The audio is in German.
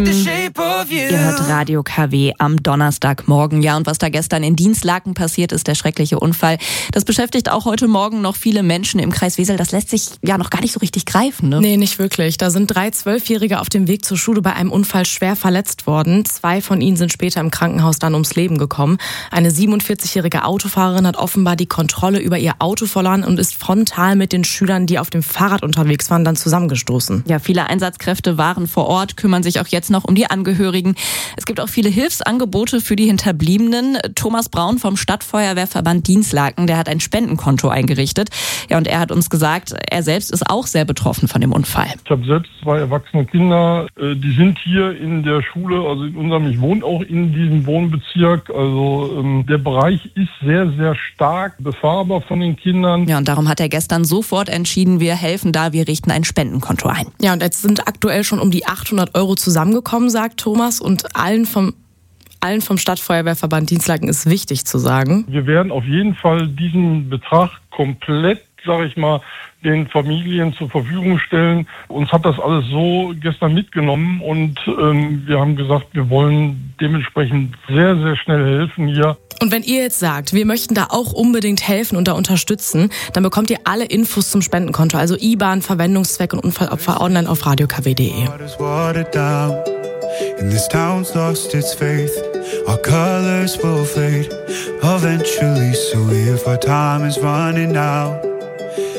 Ihr hört Radio KW am Donnerstagmorgen. Ja, und was da gestern in Dinslaken passiert ist, der schreckliche Unfall, das beschäftigt auch heute Morgen noch viele Menschen im Kreis Wesel. Das lässt sich ja noch gar nicht so richtig greifen, ne? Nee, nicht wirklich. Da sind 3 12-Jährige auf dem Weg zur Schule bei einem Unfall schwer verletzt worden. 2 von ihnen sind später im Krankenhaus dann ums Leben gekommen. Eine 47-jährige Autofahrerin hat offenbar die Kontrolle über ihr Auto verloren und ist frontal mit den Schülern, die auf dem Fahrrad unterwegs waren, dann zusammengestoßen. Ja, viele Einsatzkräfte waren vor Ort, kümmern sich auch jetzt noch um die Angehörigen. Es gibt auch viele Hilfsangebote für die Hinterbliebenen. Thomas Braun vom Stadtfeuerwehrverband Dinslaken, der hat ein Spendenkonto eingerichtet. Ja, und er hat uns gesagt, er selbst ist auch sehr betroffen von dem Unfall. Ich habe selbst 2 erwachsene Kinder, die sind hier in der Schule, also ich wohne auch in diesem Wohnbezirk. Also der Bereich ist sehr, sehr stark befahrbar von den Kindern. Ja, und darum hat er gestern sofort entschieden, wir helfen da, wir richten ein Spendenkonto ein. Ja, und jetzt sind aktuell schon um die 800 € zusammengekommen, sagt Thomas, und allen vom Stadtfeuerwehrverband Dinslaken ist wichtig zu sagen: Wir werden auf jeden Fall diesen Betrag komplett, sage ich mal, den Familien zur Verfügung stellen. Uns hat das alles so gestern mitgenommen und wir haben gesagt, wir wollen dementsprechend sehr, sehr schnell helfen hier. Und wenn ihr jetzt sagt, wir möchten da auch unbedingt helfen und da unterstützen, dann bekommt ihr alle Infos zum Spendenkonto, also IBAN, Verwendungszweck und Unfallopfer online auf radiokw.de. And this town's lost its faith. Our colors will fade eventually. So if our time is running out,